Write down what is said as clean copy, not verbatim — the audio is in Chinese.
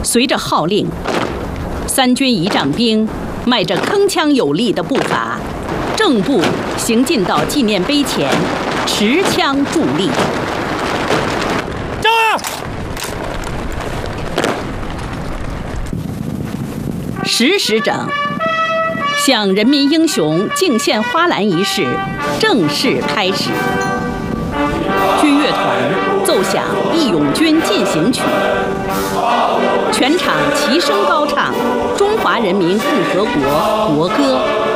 随着号令，3军仪仗兵迈着铿锵有力的步伐，正步行进到纪念碑前，持枪伫立。 站！ 10时整，向人民英雄敬献花篮仪式正式开始。军乐团奏响《义勇军进行曲》，全场齐声高唱中华人民共和国国歌。